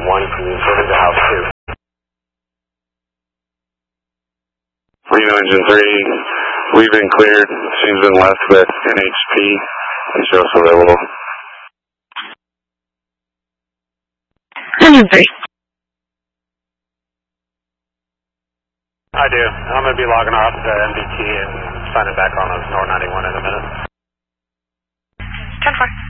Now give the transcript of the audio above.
1 communicated to house 2. Reno Engine 3, we've been cleared. She's been left with NHP and show us available. Engine 3. I do. I'm going to be logging off the MDT and signing back on those Nor 91 in a minute. 10-4.